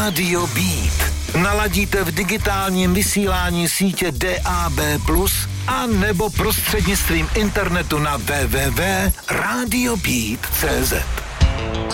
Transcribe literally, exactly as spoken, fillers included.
Rádio Beat. Naladíte v digitálním vysílání sítě D A B plus, a nebo prostřednictvím internetu na w w w tečka radio beat tečka c z.